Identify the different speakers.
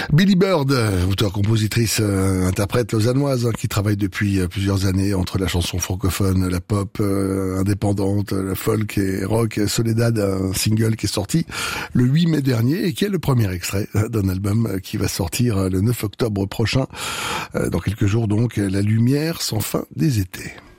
Speaker 1: Billy Bird, auteure-compositrice, interprète lausannoise, qui travaille depuis plusieurs années entre la chanson francophone, la pop indépendante, la folk et rock. Soledad, un single qui est sorti le 8 mai dernier et qui est le premier extrait d'un album qui va sortir le 9 octobre prochain. Dans quelques jours donc, La lumière sans fin des étés.